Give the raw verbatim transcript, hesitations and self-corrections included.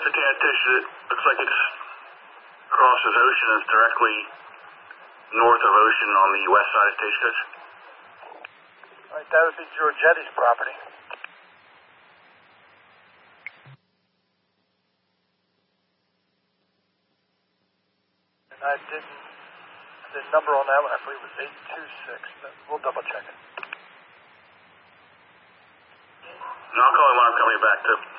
Tish, it looks like it's crosses Ocean. It's directly north of Ocean on the west side of Stagecoach. All right, that would be Giorgetti's property. And I didn't, the number on that one I believe was eight two six, but we'll double check it. No, I'll call him when I'm coming back too.